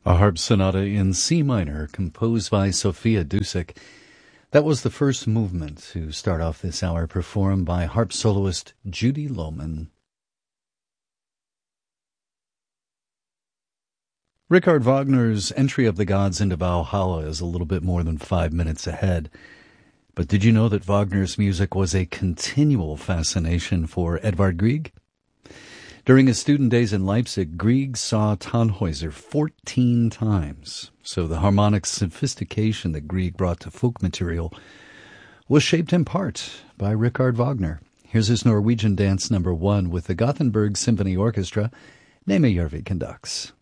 A harp sonata in C minor, composed by Sophia Dusick. That was the first movement to start off this hour, performed by harp soloist Judy Lohman. Richard Wagner's entry of the gods into Valhalla is a little bit more than 5 minutes ahead. But did you know that Wagner's music was a continual fascination for Edvard Grieg? During his student days in Leipzig, Grieg saw Tannhäuser 14 times, so the harmonic sophistication that Grieg brought to folk material was shaped in part by Richard Wagner. Here's his Norwegian Dance No. 1 with the Gothenburg Symphony Orchestra. Nejmejärvi conducts.